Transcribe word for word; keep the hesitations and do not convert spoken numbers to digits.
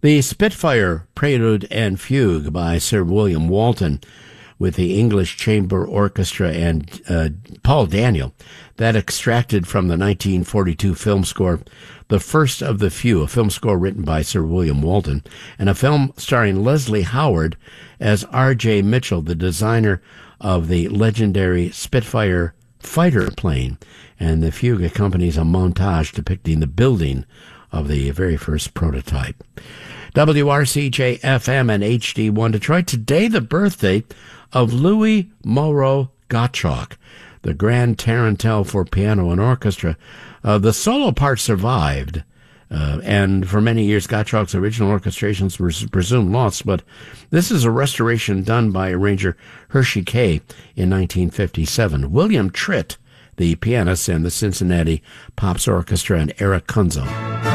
The Spitfire Prelude and Fugue by Sir William Walton with the English Chamber Orchestra and uh, Paul Daniel, that extracted from the nineteen forty-two film score, The First of the Few, a film score written by Sir William Walton, and a film starring Leslie Howard as R J Mitchell, the designer of the legendary Spitfire fighter plane. And the fugue accompanies a montage depicting the building of the very first prototype. W R C J F M and H D one Detroit. Today, the birthday of Louis Moreau Gottschalk, the Grand Tarantelle for piano and orchestra. Uh, the solo part survived, uh, and for many years, Gottschalk's original orchestrations were presumed lost, but this is a restoration done by arranger Hershey Kay in nineteen fifty-seven. William Tritt, the pianist, and the Cincinnati Pops Orchestra, and Eric Kunzel.